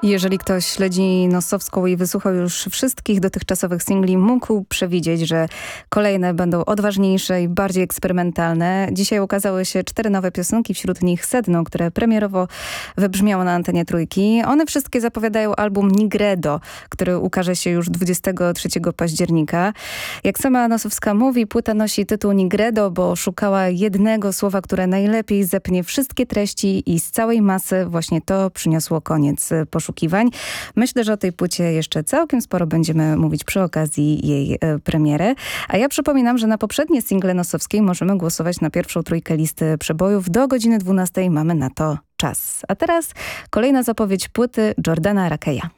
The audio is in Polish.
Jeżeli ktoś śledzi Nosowską i wysłuchał już wszystkich dotychczasowych singli, mógł przewidzieć, że kolejne będą odważniejsze i bardziej eksperymentalne. Dzisiaj ukazały się 4 nowe piosenki, wśród nich Sedno, które premierowo wybrzmiało na antenie Trójki. One wszystkie zapowiadają album Nigredo, który ukaże się już 23 października. Jak sama Nosowska mówi, płyta nosi tytuł Nigredo, bo szukała jednego słowa, które najlepiej zepnie wszystkie treści i z całej masy właśnie to przyniosło koniec poszukiwań. Myślę, że o tej płycie jeszcze całkiem sporo będziemy mówić przy okazji jej premiery. A ja przypominam, że na poprzednie single Nosowskiej możemy głosować na pierwszą trójkę listy przebojów. Do godziny 12 mamy na to czas. A teraz kolejna zapowiedź płyty Jordana Rakeya.